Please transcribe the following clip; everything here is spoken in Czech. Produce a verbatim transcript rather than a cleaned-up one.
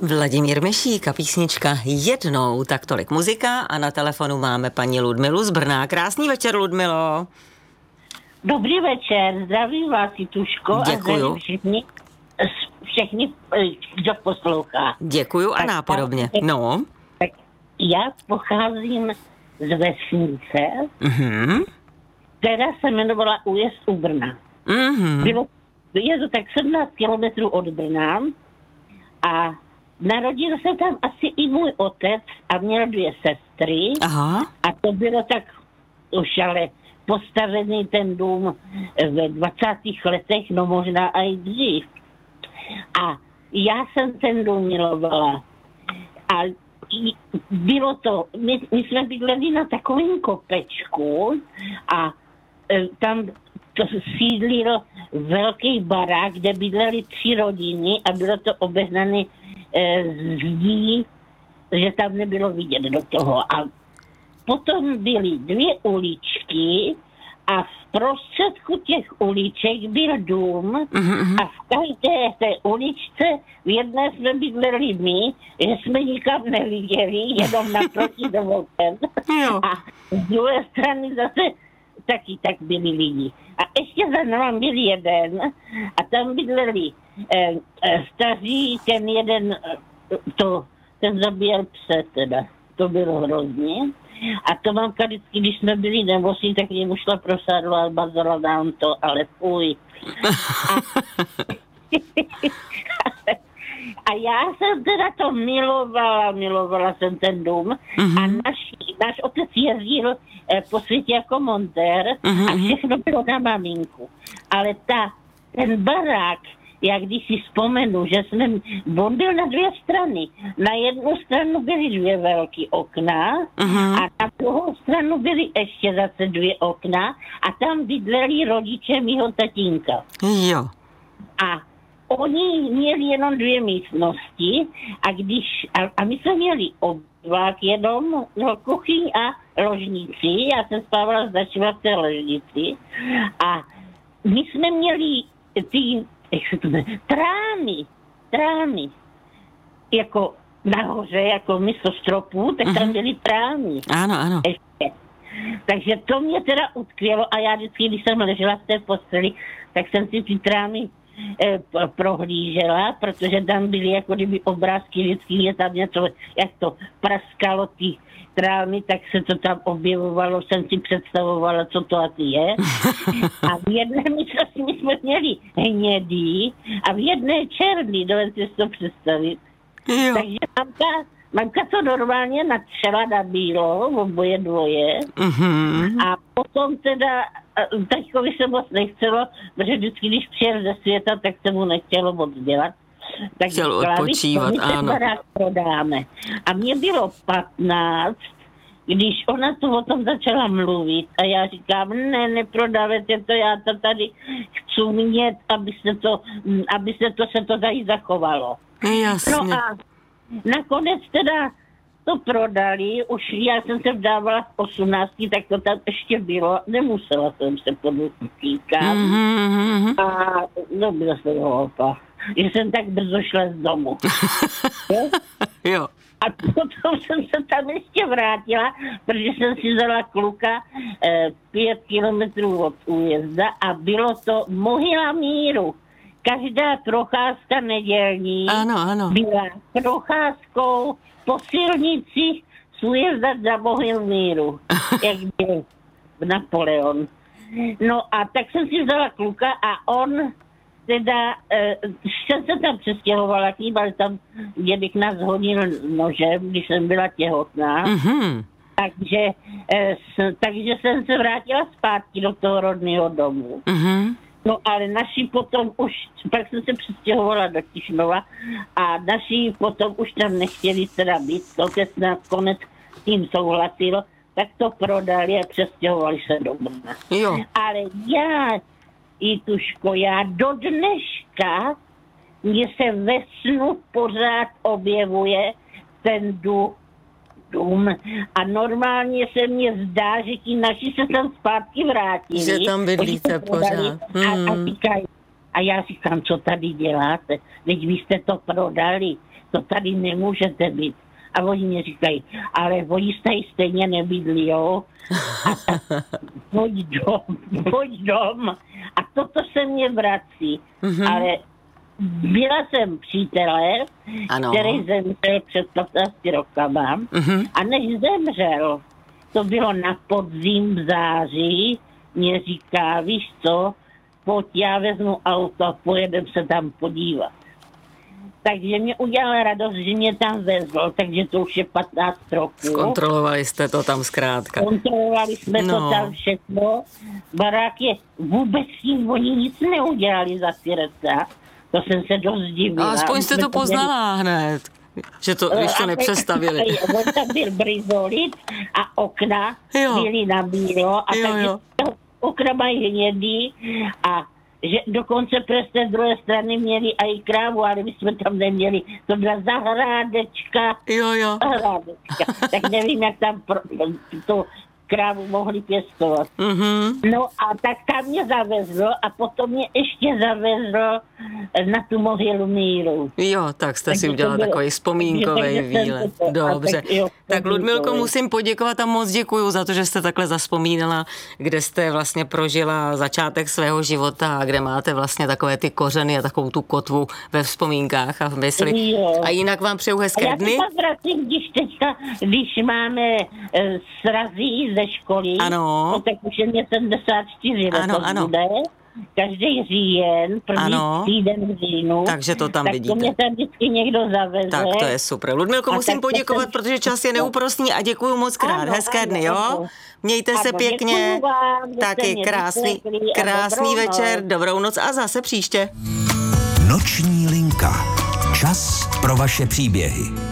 Vladimír Mešík a písnička Jednou, tak tolik muzika a na telefonu máme paní Ludmilu z Brna. Krásný večer, Ludmilo. Dobrý večer, zdravím vás, Jituško. Děkuju. A zdravím všichni, všechny, kdo poslouchá. Děkuju a tak, nápodobně. No. Tak já pocházím z vesnice, Mhm. která se jmenovala Újezd u Brna. Mhm. Bylo, je to tak sedmnáct kilometrů od Brna a narodil se tam asi i můj otec a měl dvě sestry. Aha. A to bylo tak už ale postavený ten dům ve dvacátých letech, no možná i dřív. A já jsem ten dům milovala. A bylo to, my, my jsme bydleli na takovém kopečku a e, tam to sídlil velký barák, kde bydleli tři rodiny a bylo to obehnané e, zdí, že tam nebylo vidět do toho. A potom byly dvě uličky a v prostředku těch uliček byl dům a v každé té uličce v jedné jsme bydleli my, že jsme nikam neviděli, jenom naproti domovem. A z druhé strany zase taky tak byli lidi. A ještě za námi byl jeden a tam bydleli eh, eh, staří, ten jeden, to, ten zabíjel pse teda. To bylo hrozně. A to mamka vždycky, když jsme byli nemocní, tak němu šla pro sádlo a bazala nám to, ale fuj. A, a já jsem teda to milovala, milovala jsem ten dům. Mm-hmm. A naš, náš otec jezdil eh, po světě jako montér mm-hmm. a všechno bylo na maminku. Ale ta, ten barák, já když si vzpomenu, že jsme, on byl na dvě strany. Na jednu stranu byly dvě velké okna uh-huh. a na druhou stranu byly ještě zase dvě okna a tam bydleli rodiče mýho tatínka. Jo. A oni měli jenom dvě místnosti a když, a, a my jsme měli obvák jenom, no, kuchyň a ložnici. Já jsem spávala značila v té ložnici a my jsme měli ty jak se to jmenuje, trámy, trámy, jako nahoře, jako místo stropů, tak tam byly trámy. Ano, ano. Ještě. Takže to mě teda utkvělo a já vždycky, když jsem ležela v té posteli, tak jsem si ty trámy eh, prohlížela, protože tam byly jako kdyby obrázky, vždycky je tam něco, jak to praskalo ty trámy, tak se to tam objevovalo, jsem si představovala, co to asi je. A v jedné místnosti my jsme měli hnědý a v jedné černý, dovedete si to představit. Jo. Takže mamka, mamka to normálně natřela na bílo, oboje dvoje. Mm-hmm. A potom teda, taťkovi se moc nechcelo, protože vždycky, když přijel ze světa, tak se mu nechtělo moc dělat. Tak chtěl odpočívat, ano. Prodáme. A mě bylo patnáct, když ona to o tom začala mluvit a já říkám, ne, neprodávajte to, já to tady chci mít, aby se to, aby se to, se to tady zachovalo. Jasně. No a nakonec teda to prodali, už já jsem se vdávala v osmnácti, tak to tam ještě bylo, nemusela jsem se podotýkat. Mm-hmm. A no, byla jsem hloupá, že jsem tak brzo šla z domu. Jo? Jo. A potom jsem se tam ještě vrátila, protože jsem si vzala kluka eh, pět kilometrů od újezda a bylo to Mohyla míru. Každá procházka nedělní ano, ano. byla procházkou po silnici z újezda za Mohyl míru, jak byl Napoleon. No a tak jsem si vzala kluka a on teda, eh, jsem se tam přestěhovala, ale tam dědek nás hodil nožem, když jsem byla těhotná. Mm-hmm. Takže, eh, s, takže jsem se vrátila zpátky do toho rodného domu. Mm-hmm. No ale naši potom už, pak jsem se přestěhovala do Tišnova a naši potom už tam nechtěli teda být. Otec nakonec s tím souhlasil, tak to prodali a přestěhovali se do Brna. Jo. Ale já Jituško, já do dneška mně se ve snu pořád objevuje ten dům, dům a normálně se mně zdá, že ti naši se tam zpátky vrátili. Že tam bydlíte pořád. Hmm. A, a říkají, A já říkám, co tady děláte? Teď vy jste to prodali, to tady nemůžete být. A oni mi říkají, ale oni jste stejně nebydlí, jo? A pojď dom, pojď dom. A toto se mě vrací. Mm-hmm. Ale byla jsem přítelé, ano. který zemřel před patnácti rokama. Mm-hmm. A než zemřel, to bylo na podzim v září, mě říká, víš co, pojď, já vezmu auto a pojedem se tam podívat. Takže mě udělala radost, že mě tam vezl, takže to už je patnáct roků. Kontrolovali jste to tam zkrátka. Kontrolovali jsme no. to tam všechno. Barák je, vůbec tím oni nic neudělali za ty reta. To jsem se dost divila. A aspoň jste to poznala hned, že to ještě nepřestavili. On tam byl brizolit a okna jo. byly na bílo a jo, takže jo. okna mají hnědý a že dokonce přes té druhé strany měli i krávu, ale my jsme tam neměli. To byla zahrádečka. Jo, jo. Zahrádečka. Tak nevím, jak tam pro, to krávu mohli pěstovat. Mm-hmm. No a tak tam mě zavezlo a potom mě ještě zavezlo na tu mohylu míru. Jo, tak jste tak si udělala bylo, takový vzpomínkový výlet. To, dobře. Tak, jo, tak Ludmilko, musím poděkovat a moc děkuju za to, že jste takhle zazpomínala, kde jste vlastně prožila začátek svého života a kde máte vlastně takové ty kořeny a takovou tu kotvu ve vzpomínkách a v mysli. Jo. A jinak vám přeju hezké já dny. Já se vracím, když teďka, když máme e, srazí ze školy, ano. No, tak už je mě sedmdesát čtyři ano, to ano. bude. Každý říjen, první ano. týden v říjnu. Takže to tam tak vidíte. Tak to mě tam vždycky někdo zaveze. Tak to je super. Ludmilko, musím poděkovat, jsem... protože čas je neúprosný a děkuju moc krát. Ano, Hezké ano, dny, jo? Ano. Mějte ano, se pěkně. Vám, taky krásný, krásný večer, noc. Dobrou noc a zase příště. Noční linka. Čas pro vaše příběhy.